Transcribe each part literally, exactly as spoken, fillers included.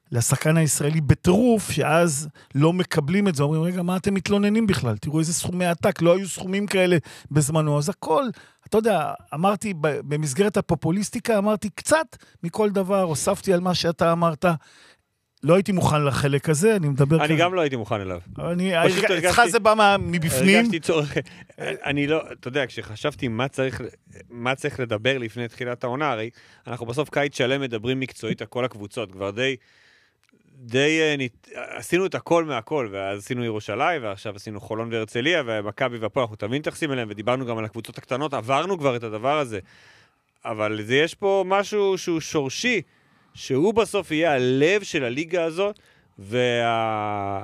לשחקן הישראלי בטירוף, שאז לא מקבלים את זה, אומרים, רגע, מה אתם מתלוננים בכלל? תראו איזה סכומי עתק, לא היו סכומים כאלה בזמנו, אז הכל, אתה יודע, אמרתי, במסגרת הפופוליסטיקה, אמרתי קצת מכל דבר, הוספתי על מה שאתה אמרת, לא הייתי מוכן לחלק הזה, אני מדבר... אני גם לא הייתי מוכן אליו. אצלך זה בא מבפנים. הרגשתי צורך, אני לא, אתה יודע, כשחשבתי מה צריך לדבר לפני תחילת העונה, הרי אנחנו בסוף קיץ שלם מדברים מקצועית על כל הקבוצות, כבר די, די, עשינו את הכל מהכל, ואז עשינו ירושלים, ועכשיו עשינו חולון והרצליה, ומכבי והפועל, אנחנו תמיד מתייחסים אליהם, ודיברנו גם על הקבוצות הקטנות, עברנו כבר את הדבר הזה, אבל זה יש פה משהו שהוא שורשי, שהוא בסוף יהיה הלב של הליגה הזאת, וה...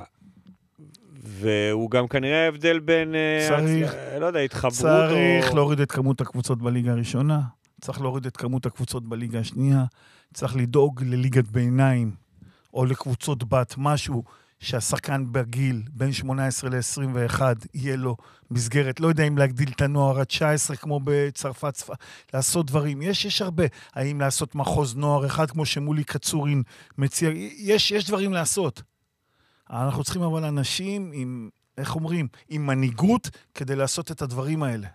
והוא גם כנראה הבדל בין, צריך, לא יודע, התחברות צריך או... להוריד את כמות הקבוצות בליגה הראשונה, צריך להוריד את כמות הקבוצות בליגה השנייה, צריך לדאוג לליגת ביניים, או לקבוצות בת, משהו שהשחקן בגיל בין שמונה עשרה ל-עשרים ואחת יהיה לו מסגרת, לא יודע אם להגדיל את הנוער עד תשע עשרה כמו בצרפת, לעשות דברים, יש, יש הרבה, האם לעשות מחוז נוער אחד כמו שמולי קצורין מציע, יש, יש דברים לעשות. אנחנו צריכים אבל אנשים עם, איך אומרים, עם מנהיגות כדי לעשות את הדברים האלה.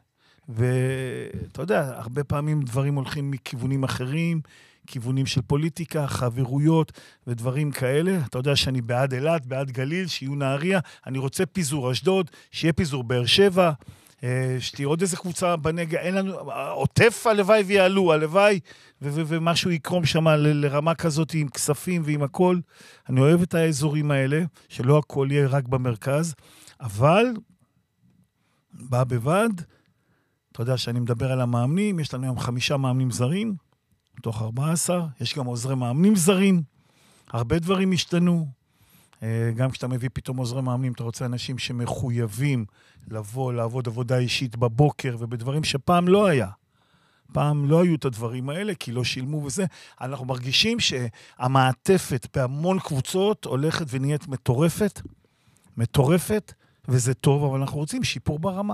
ואתה יודע, הרבה פעמים דברים הולכים מכיוונים אחרים, כיוונים של פוליטיקה, חברויות ודברים כאלה. אתה יודע שאני בעד אילת, בעד גליל, שיהיו נהריה. אני רוצה פיזור אשדוד, שיהיה פיזור באר שבע, שתהיה עוד איזה קבוצה בנגע. אין לנו, עוטף הלוואי ויעלו, הלוואי, ו- ו- ומשהו יקרום שם ל- לרמה כזאת עם כספים ועם הכל. אני אוהב את האזורים האלה, שלא הכל יהיה רק במרכז, אבל בא בבד, אתה יודע שאני מדבר על המאמנים, יש לנו היום חמישה מאמנים זרים, מתוך ארבע עשרה, יש גם עוזרי מאמנים זרים, הרבה דברים השתנו, גם כשאתה מביא פתאום עוזרי מאמנים, אתה רוצה אנשים שמחויבים לבוא, לעבוד עבודה אישית בבוקר, ובדברים שפעם לא היה. פעם לא היו את הדברים האלה, כי לא שילמו וזה. אנחנו מרגישים שהמעטפת בהמון קבוצות הולכת ונהיית מטורפת, מטורפת, וזה טוב, אבל אנחנו רוצים שיפור ברמה.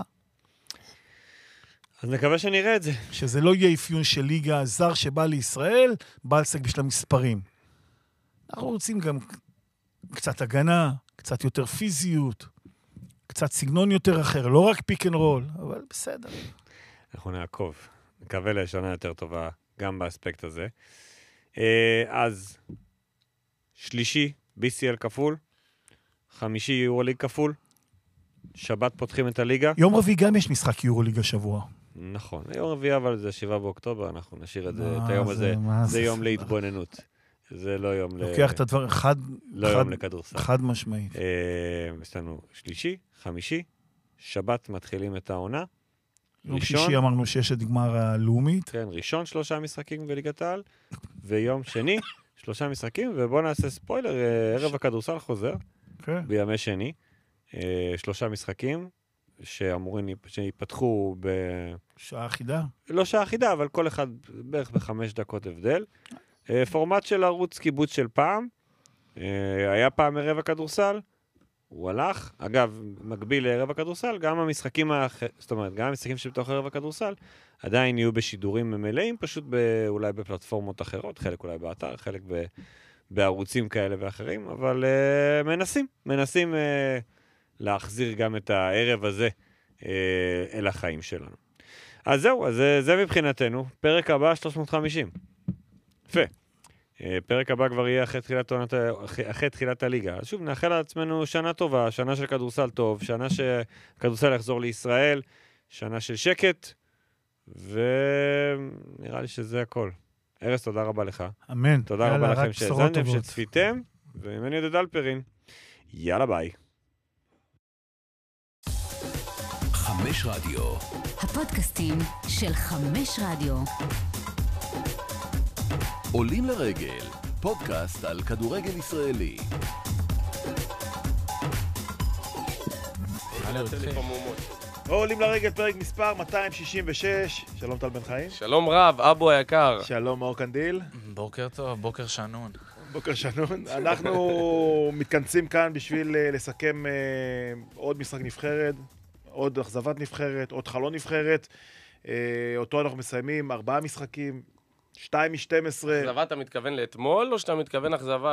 אז נקווה שנראה את זה. שזה לא יהיה אפיון של ליגה זר שבא לישראל, בא לסק בשביל המספרים. אנחנו רוצים גם קצת הגנה, קצת יותר פיזיות, קצת סגנון יותר אחר, לא רק פיק אנד רול, אבל בסדר. אנחנו נעקוב. נקווה לשנה יותר טובה גם באספקט הזה. אז שלישי, בי סי אל כפול, חמישי יורוליג כפול, שבת פותחים את הליגה. יום רביעי גם יש משחק יורוליג השבוע. נכון, יום רביעי אבל זה שבעה באוקטובר, אנחנו נשאיר את, זה, את היום הזה, זה, זה יום להתבוננות. זה לא יום לוקח את הדבר, חד, לא חד, יום לכדורסל. חד משמעית. אה, יש לנו שלישי, חמישי, שבת מתחילים את העונה. יום שישי אמרנו שיש את גמר הלאומית. כן, ראשון שלושה משחקים בליגת העל, ויום שני שלושה משחקים, ובואו נעשה ספוילר, ערב הכדורסל חוזר, כן. בימי שני, שלושה משחקים, שאמורים שיפתחו ב... שעה אחידה? לא שעה אחידה, אבל כל אחד בערך בחמש דקות הבדל. פורמט של ערוץ קיבוץ של פעם, היה פעם ערב הכדורסל, הוא הלך, אגב, מקביל לערב הכדורסל, גם המשחקים, האח... זאת אומרת, גם המשחקים שבתוך ערב הכדורסל, עדיין יהיו בשידורים מלאים, פשוט ב... אולי בפלטפורמות אחרות, חלק אולי באתר, חלק ב... בערוצים כאלה ואחרים, אבל uh, מנסים, מנסים uh, להחזיר גם את הערב הזה uh, אל החיים שלנו. אז זהו, אז זה, זה מבחינתנו, פרק הבא שלוש מאות וחמישים. יפה. פרק הבא כבר יהיה אחרי תחילת, אחרי תחילת הליגה. אז שוב, נאחל לעצמנו שנה טובה, שנה של כדורסל טוב, שנה שכדורסל יחזור לישראל, שנה של שקט, ונראה לי שזה הכל. ארז, תודה רבה לך. אמן. תודה רבה לכם שהזנתם, שצפיתם, וממני יהודה דלפרין. יאללה ביי. חמש רדיו. הפודקאסטים של חמש רדיו. עולים לרגל, פודקאסט על כדורגל ישראלי. עולים לרגל, פרק מספר מאתיים שישים ושש. שלום טל בן חיים. שלום רב, אבו היקר. שלום מאור קנדיל. בוקר טוב, בוקר שנון. בוקר שנון. אנחנו מתכנסים כאן בשביל לסכם עוד משחק נבחרת, עוד אכזבת נבחרת, עוד חלון נבחרת. אותו אנחנו מסיימים, ארבעה משחקים, שתיים משתים עשרה. אכזבה אתה מתכוון לאתמול, או שאתה מתכוון אכזבה